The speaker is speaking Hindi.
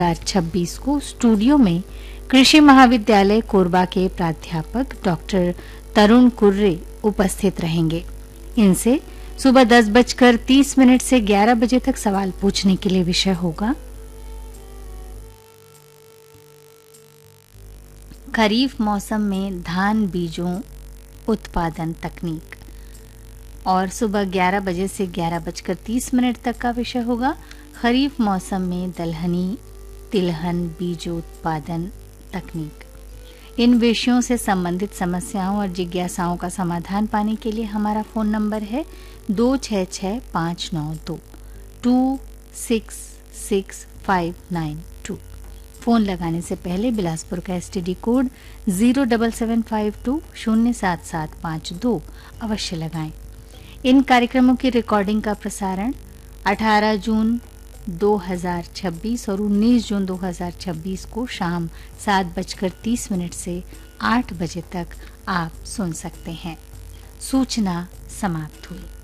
2026 को स्टूडियो में कृषि महाविद्यालय कोरबा के प्राध्यापक डॉक्टर तरुण कुर्रे उपस्थित रहेंगे। इनसे सुबह 10:30 से 11 बजे तक सवाल पूछने के लिए विषय होगा खरीफ मौसम में धान बीजों उत्पादन तकनीक, और सुबह 11 बजे से 11:30 तक का विषय होगा खरीफ मौसम में दलहनी तिलहन बीजोत्पादन तकनीक। इन विषयों से संबंधित समस्याओं और जिज्ञासाओं का समाधान पाने के लिए हमारा फोन नंबर है 266592 266592। फोन लगाने से पहले बिलासपुर का एसटीडी कोड 07752 07752 अवश्य लगाएं। इन कार्यक्रमों की रिकॉर्डिंग का प्रसारण 18 जून 2026 और 19 जून 2026 को शाम 7:30 से 8 बजे तक आप सुन सकते हैं। सूचना समाप्त हुई।